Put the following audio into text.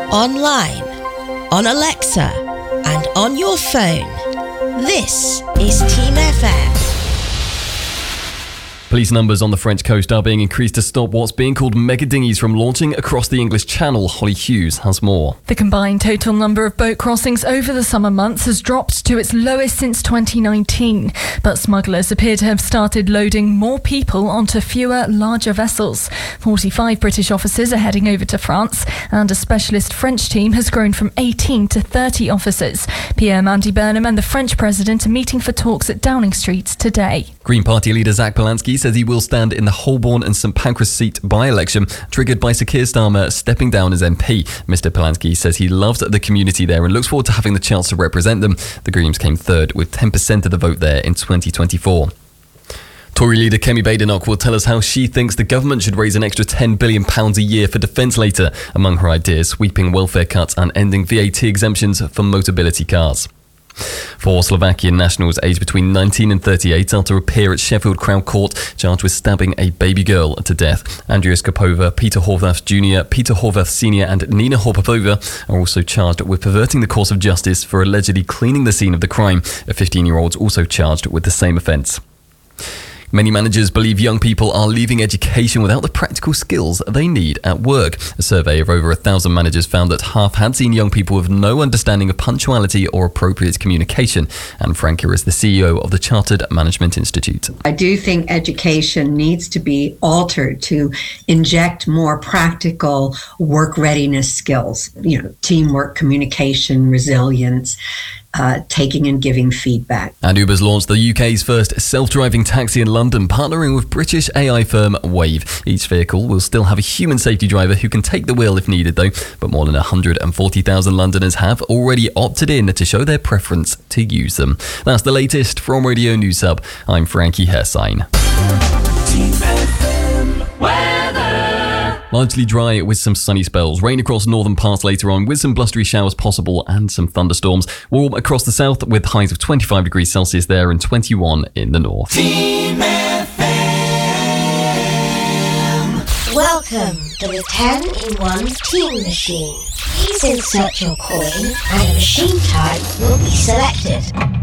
online, on Alexa, and on your phone. This is Team FM. Police numbers on the French coast are being increased to stop what's being called mega dinghies from launching across the English Channel. Holly Hughes has more. The combined total number of boat crossings over the summer months has dropped to its lowest since 2019. But smugglers appear to have started loading more people onto fewer, larger vessels. 45 British officers are heading over to France, and a specialist French team has grown from 18 to 30 officers. PM Andy Burnham and the French president are meeting for talks at Downing Street today. Green Party leader Zach Polanski says he will stand in the Holborn and St Pancras seat by-election, triggered by Sir Keir Starmer stepping down as MP. Mr Polanski says he loves the community there and looks forward to having the chance to represent them. The Greens came third with 10% of the vote there in 2024. Tory leader Kemi Badenoch will tell us how she thinks the government should raise an extra £10 billion a year for defence later. Among her ideas, sweeping welfare cuts and ending VAT exemptions for motability cars. Four Slovakian nationals aged between 19 and 38 are to appear at Sheffield Crown Court charged with stabbing a baby girl to death. Andrea Skopova, Peter Horvath Jr., Peter Horvath Sr. and Nina Horpapova are also charged with perverting the course of justice for allegedly cleaning the scene of the crime. A 15-year-old also charged with the same offence. Many managers believe young people are leaving education without the practical skills they need at work. A survey of over 1,000 managers found that half had seen young people with no understanding of punctuality or appropriate communication. Anne Franker is the CEO of the Chartered Management Institute. I do think education needs to be altered to inject more practical work readiness skills, teamwork, communication, resilience, taking and giving feedback. And Uber's launched the UK's first self-driving taxi in London, partnering with British AI firm Wave. Each vehicle will still have a human safety driver who can take the wheel if needed though, but more than 140,000 Londoners have already opted in to show their preference to use them. That's the latest from Radio News Hub. I'm Frankie Hersign. Largely dry with some sunny spells. Rain across northern parts later on with some blustery showers possible and some thunderstorms. Warm across the south with highs of 25 degrees Celsius there and 21 in the north. Team FM. Welcome to the 10-in-1 Team Machine. Please insert your coin and a machine type will be selected.